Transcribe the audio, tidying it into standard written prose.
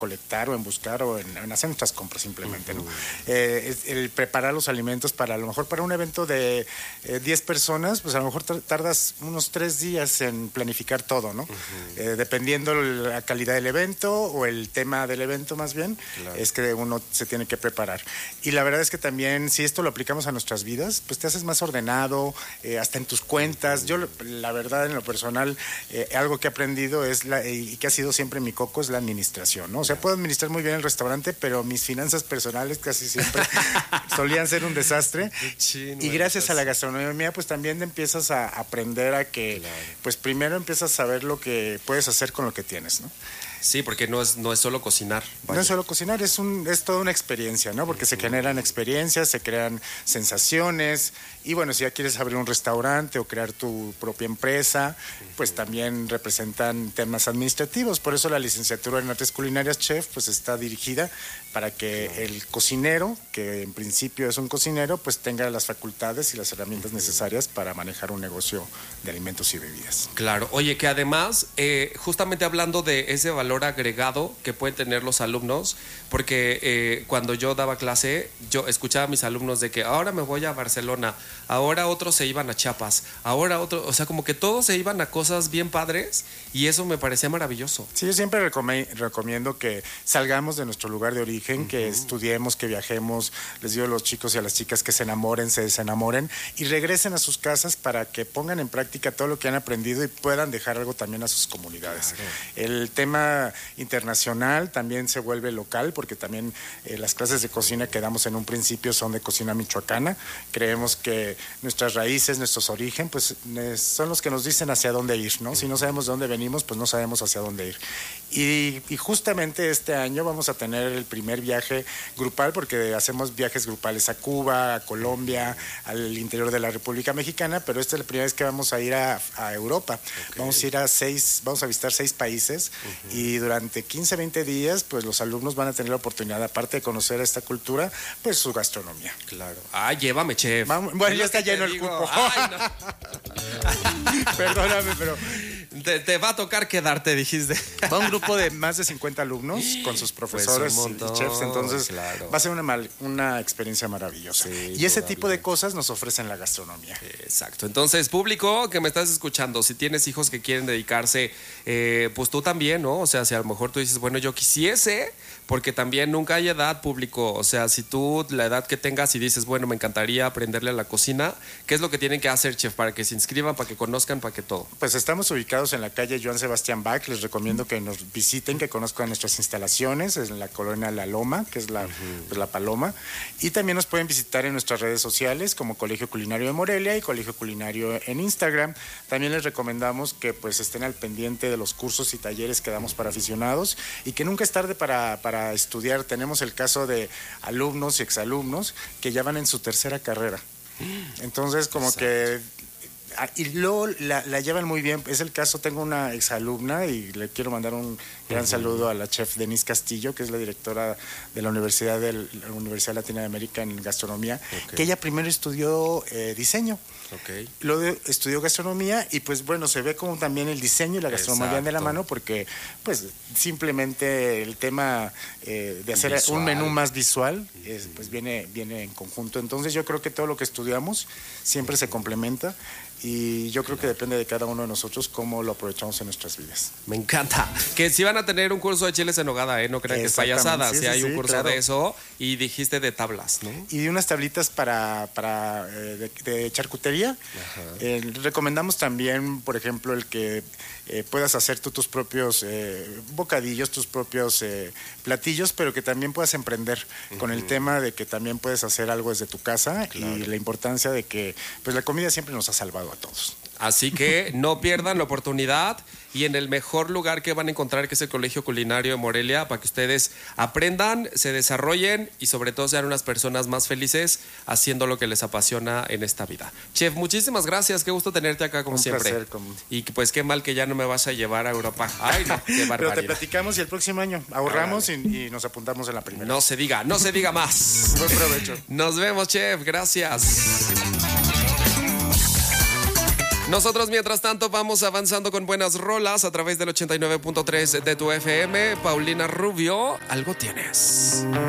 colectar o en buscar o en hacer nuestras compras simplemente, ¿no? El preparar los alimentos para, a lo mejor para un evento de 10 personas, pues a lo mejor tardas unos 3 días en planificar todo, ¿no? Dependiendo la calidad del evento o el tema del evento más bien, es que uno se tiene que preparar. Y la verdad es que también, si esto lo aplicamos a nuestras vidas, pues te haces más ordenado, hasta en tus cuentas. Yo, la verdad, en lo personal, algo que he aprendido y que ha sido siempre mi coco es la administración, ¿no? O sea, puedo administrar muy bien el restaurante, pero mis finanzas personales casi siempre solían ser un desastre. Y gracias a la gastronomía, pues también empiezas a aprender a que, pues primero empiezas a saber lo que puedes hacer con lo que tienes, ¿no? Sí, porque no es solo cocinar. Vaya. No es solo cocinar, es toda una experiencia, ¿no? Porque se generan experiencias, se crean sensaciones. Y bueno, si ya quieres abrir un restaurante o crear tu propia empresa, pues también representan temas administrativos. Por eso la licenciatura en Artes Culinarias Chef pues está dirigida para que el cocinero, que en principio es un cocinero, pues tenga las facultades y las herramientas necesarias para manejar un negocio de alimentos y bebidas. Claro. Oye, que además, justamente hablando de ese valor agregado que pueden tener los alumnos, porque cuando yo daba clase, yo escuchaba a mis alumnos de que ahora me voy a Barcelona, ahora otros se iban a Chiapas, ahora otros, o sea, como que todos se iban a cosas bien padres y eso me parecía maravilloso. Sí, yo siempre recomiendo que salgamos de nuestro lugar de origen, que estudiemos, que viajemos. Les digo a los chicos y a las chicas que se enamoren, se desenamoren y regresen a sus casas para que pongan en práctica todo lo que han aprendido y puedan dejar algo también a sus comunidades. Claro. El tema internacional también se vuelve local, porque también las clases de cocina que damos en un principio son de cocina michoacana. Creemos que nuestras raíces, nuestros orígenes, pues son los que nos dicen hacia dónde ir, ¿no? Si no sabemos de dónde venimos, pues no sabemos hacia dónde ir. Y justamente este año vamos a tener el primer viaje grupal, porque hacemos viajes grupales a Cuba, a Colombia, al interior de la República Mexicana, pero esta es la primera vez que vamos a ir a Europa. Vamos a ir vamos a visitar 6 países y durante 15, 20 días, pues los alumnos van a tener la oportunidad, aparte de conocer esta cultura, pues su gastronomía. Claro. Ah, llévame, chef. Bueno, ya está lleno el cupo. Ay, no. Perdóname, pero... Te va a tocar quedarte, dijiste. Va un grupo de más de 50 alumnos con sus profesores y chefs, entonces va a ser una experiencia maravillosa. Sí, y ese tipo de cosas nos ofrecen la gastronomía. Exacto. Entonces, público que me estás escuchando, si tienes hijos que quieren dedicarse, pues tú también, ¿no? O sea, si a lo mejor tú dices, bueno, yo quisiese, porque también nunca hay edad, público. O sea, si tú la edad que tengas y dices, bueno, me encantaría aprenderle a la cocina, ¿qué es lo que tienen que hacer, chef, para que se inscriban, para que conozcan, para que todo? Pues estamos ubicados en la calle Joan Sebastián Bach. Les recomiendo que nos visiten, que conozcan nuestras instalaciones en la colonia La Loma, que es la Paloma, y también nos pueden visitar en nuestras redes sociales como Colegio Culinario de Morelia y Colegio Culinario en Instagram. También les recomendamos que pues estén al pendiente de los cursos y talleres que damos para aficionados y que nunca es tarde para estudiar. Tenemos el caso de alumnos y exalumnos que ya van en su 3ª carrera. Entonces, como Exacto. que... Y luego la llevan muy bien. Es el caso, tengo una exalumna y le quiero mandar un gran saludo a la chef Denise Castillo, que es la directora de la Universidad Latina de América en gastronomía, que ella primero estudió diseño. Luego estudió gastronomía y pues bueno, se ve como también el diseño y la gastronomía van de la mano, porque pues simplemente el tema de hacer visual. Un menú más visual pues viene en conjunto. Entonces yo creo que todo lo que estudiamos siempre se complementa. Y yo creo que depende de cada uno de nosotros cómo lo aprovechamos en nuestras vidas. Me encanta. Que si van a tener un curso de chiles en nogada, no crean que es payasada. Si hay un curso de eso, y dijiste de tablas, ¿no? Y de unas tablitas de charcutería. Recomendamos también, por ejemplo, el que puedas hacer tú tus propios bocadillos, tus propios platillos, pero que también puedas emprender con el tema de que también puedes hacer algo desde tu casa y la importancia de que pues la comida siempre nos ha salvado a todos. Así que no pierdan la oportunidad y en el mejor lugar que van a encontrar, que es el Colegio Culinario de Morelia, para que ustedes aprendan, se desarrollen y sobre todo sean unas personas más felices haciendo lo que les apasiona en esta vida. Chef, muchísimas gracias, qué gusto tenerte acá como siempre. Placer, y pues qué mal que ya no me vas a llevar a Europa. Ay, no, qué barbaridad. Pero te platicamos y el próximo año ahorramos y nos apuntamos en la primera. No se diga más. Buen provecho. Nos vemos, chef, gracias. Nosotros, mientras tanto, vamos avanzando con buenas rolas a través del 89.3 de tu FM. Paulina Rubio, algo tienes.